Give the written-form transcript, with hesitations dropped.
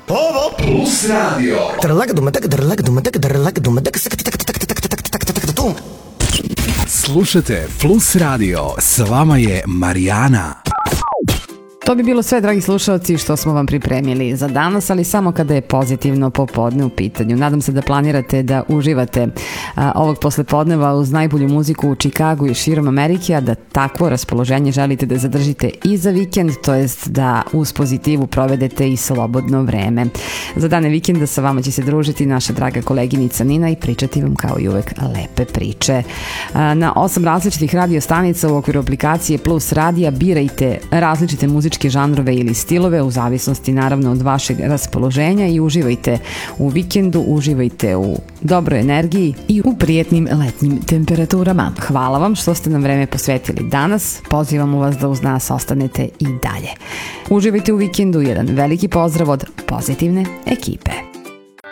Ovo Plus Radio. Slušajte Plus Radio, s vama je Marijana. To bi bilo sve, dragi slušalci, što smo vam pripremili za danas, ali samo kada je pozitivno popodne u pitanju. Nadam se da planirate da uživate ovog poslepodneva uz najbolju muziku u Čikagu i širom Amerike, a da takvo raspoloženje želite da zadržite i za vikend, to jest da uz pozitivu provedete i slobodno vreme. Za dane vikenda sa vama će se družiti naša draga koleginica Nina i pričati vam kao i uvek lepe priče. Na 8 različitih radio stanica u okviru aplikacije Plus Radija birajte različite muzičke žanrove ili stilove u zavisnosti naravno od vašeg raspoloženja i uživajte u vikendu, uživajte u dobroj energiji i u prijetnim letnjim temperaturama. Hvala vam što ste nam vreme posvetili danas, pozivamo vas da uz nas ostanete i dalje. Uživajte u vikendu, jedan veliki pozdrav od pozitivne ekipe.